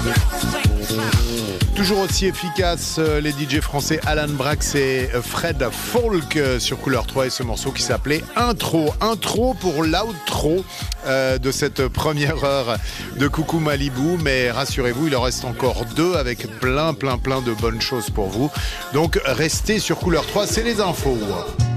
Toujours aussi efficace, les DJ français Alan Brax et Fred Folk sur Couleur 3 et ce morceau qui s'appelait Intro. Intro pour l'outro de cette première heure de Coucou Malibu. Mais rassurez-vous, il en reste encore 2 avec plein de bonnes choses pour vous. Donc restez sur Couleur 3, c'est les infos.